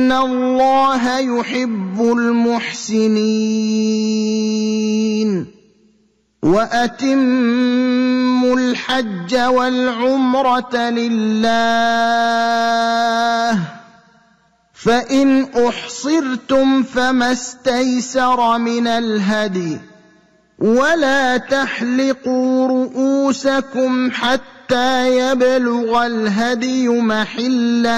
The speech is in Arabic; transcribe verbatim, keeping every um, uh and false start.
إِنَّ اللَّهَ يُحِبُّ الْمُحْسِنِينَ وَأَتِمُّوا الْحَجَّ وَالْعُمْرَةَ لِلَّهِ ۚ فَإِنْ أُحْصِرْتُمْ فَمَا اسْتَيْسَرَ مِنَ الْهَدْيِ ۖ وَلَا تَحْلِقُوا رُءُوسَكُمْ حَتَّىٰ يَبْلُغَ الْهَدْيُ مَحِلَّهُ